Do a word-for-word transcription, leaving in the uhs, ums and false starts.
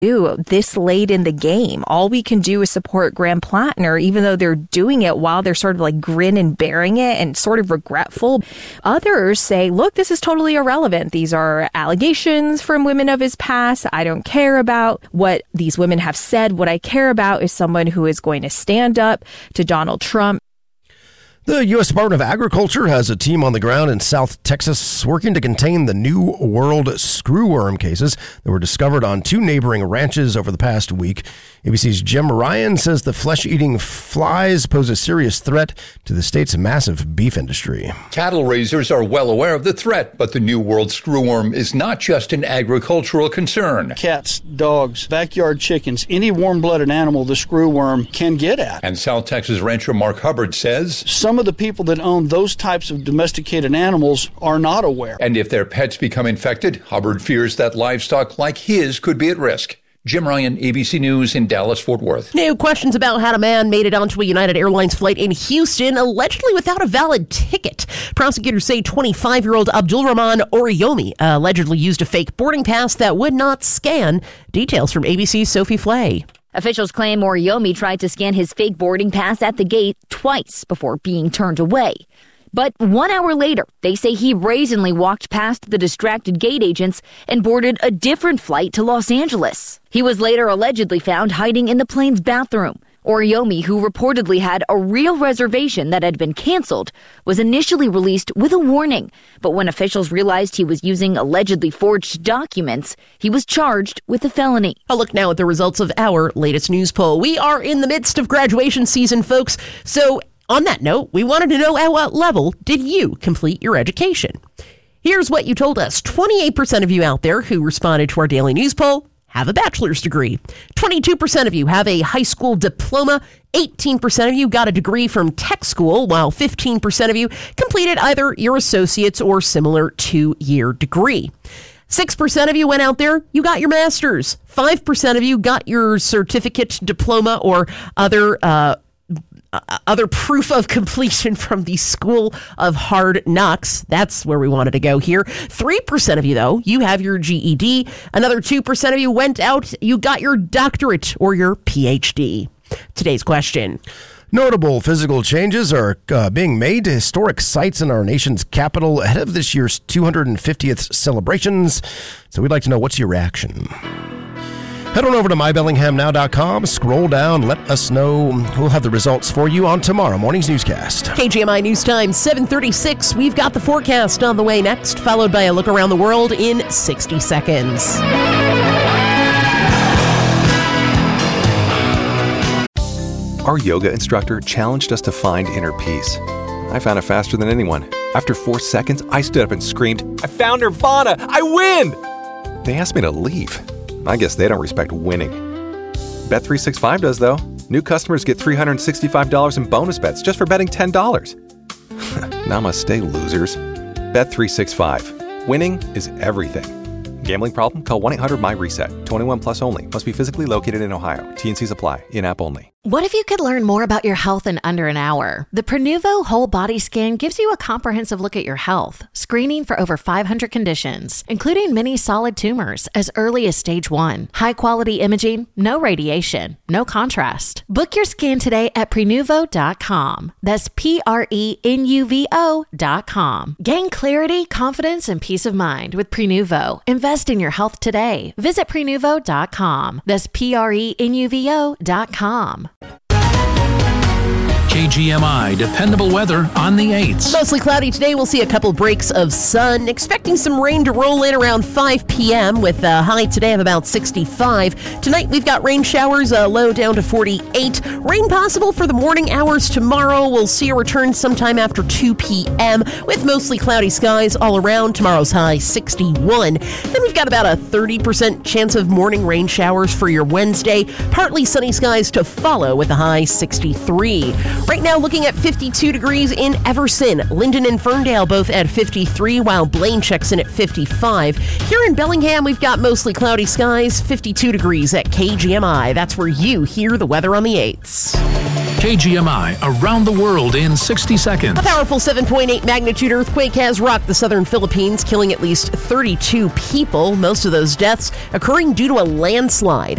do this late in the game. All we can do is support Graham Plattner, even though they're doing it while they're sort of like grin and bearing it and sort of regretful. Others say, look, this is totally irrelevant. These are allegations from women of his past. I don't care about what these women have said. What I care about is someone who is going to stand up to Donald Trump. The U S Department of Agriculture has a team on the ground in South Texas working to contain the New World screwworm cases that were discovered on two neighboring ranches over the past week. A B C's Jim Ryan says the flesh-eating flies pose a serious threat to the state's massive beef industry. Cattle raisers are well aware of the threat, but the New World screwworm is not just an agricultural concern. Cats, dogs, backyard chickens, any warm-blooded animal the screwworm can get at. And South Texas rancher Mark Hubbard says some of the people that own those types of domesticated animals are not aware. And if their pets become infected, Hubbard fears that livestock like his could be at risk. Jim Ryan, A B C News in Dallas-Fort Worth. New questions about how a man made it onto a United Airlines flight in Houston, allegedly without a valid ticket. Prosecutors say twenty-five-year-old Abdulrahman Oriyomi allegedly used a fake boarding pass that would not scan. Details from A B C's Sophie Flay. Officials claim Oriyomi tried to scan his fake boarding pass at the gate twice before being turned away. But one hour later, they say he brazenly walked past the distracted gate agents and boarded a different flight to Los Angeles. He was later allegedly found hiding in the plane's bathroom. Oriyomi, who reportedly had a real reservation that had been canceled, was initially released with a warning. But when officials realized he was using allegedly forged documents, he was charged with a felony. A look now at the results of our latest news poll. We are in the midst of graduation season, folks. So on that note, we wanted to know at what level did you complete your education? Here's what you told us. twenty-eight percent of you out there who responded to our daily news poll have a bachelor's degree. twenty-two percent of you have a high school diploma. eighteen percent of you got a degree from tech school, while fifteen percent of you completed either your associate's or similar two-year degree. six percent of you went out there, you got your master's. five percent of you got your certificate, diploma, or other uh Other proof of completion from the School of Hard Knocks. That's where we wanted to go here. three percent of you, though, you have your G E D. Another two percent of you went out, you got your doctorate or your P H D. Today's question. Notable physical changes are uh, being made to historic sites in our nation's capital ahead of this year's two hundred fiftieth celebrations. So we'd like to know, what's your reaction? Head on over to my bellingham now dot com, scroll down, let us know. We'll have the results for you on tomorrow morning's newscast. K G M I News Time, seven thirty-six. We've got the forecast on the way next, followed by a look around the world in sixty seconds. Our yoga instructor challenged us to find inner peace. I found it faster than anyone. After four seconds, I stood up and screamed, "I found Nirvana! I win!" They asked me to leave. I guess they don't respect winning. Bet three sixty-five does, though. New customers get three hundred sixty-five dollars in bonus bets just for betting ten dollars. Namaste, losers. Bet three sixty-five. Winning is everything. Gambling problem? Call one eight hundred M Y reset. twenty-one plus only. Must be physically located in Ohio. T and Cs apply. In-app only. What if you could learn more about your health in under an hour? The Prenuvo Whole Body Scan gives you a comprehensive look at your health, screening for over five hundred conditions, including many solid tumors as early as stage one. High-quality imaging, no radiation, no contrast. Book your scan today at Prenuvo dot com. That's P R E N U V O dot com. Gain clarity, confidence, and peace of mind with Prenuvo. Invest in your health today. Visit Prenuvo dot com. That's P R E N U V O dot com. K G M I dependable weather on the eights. Mostly cloudy today. We'll see a couple breaks of sun. Expecting some rain to roll in around five p.m. with a high today of about sixty-five. Tonight we've got rain showers, a low down to forty-eight. Rain possible for the morning hours tomorrow. We'll see a return sometime after two p.m. with mostly cloudy skies all around. Tomorrow's high sixty-one. Then we've got about a thirty percent chance of morning rain showers for your Wednesday. Partly sunny skies to follow with a high sixty-three. Right now, looking at fifty-two degrees in Everson. Linden and Ferndale both at fifty-three, while Blaine checks in at fifty-five. Here in Bellingham, we've got mostly cloudy skies, fifty-two degrees at K G M I. That's where you hear the weather on the eights. K G M I around the world in sixty seconds. A powerful seven point eight magnitude earthquake has rocked the southern Philippines, killing at least thirty-two people. Most of those deaths occurring due to a landslide.